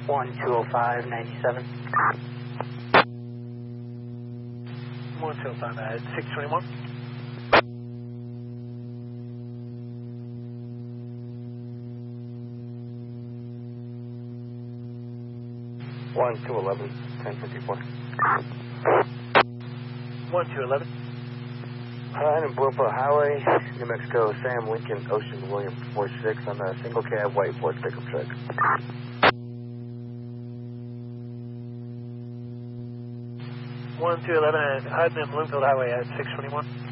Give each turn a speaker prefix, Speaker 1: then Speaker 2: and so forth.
Speaker 1: 1205-97.
Speaker 2: 1205 at 621.
Speaker 3: 1211, 1054.
Speaker 2: 1211.
Speaker 3: I'm in Bluefield Highway, New Mexico, Sam Lincoln, Ocean William 46 on a single cab white Ford pickup truck.
Speaker 2: 1211 at Hudson and Bloomfield Highway at 621.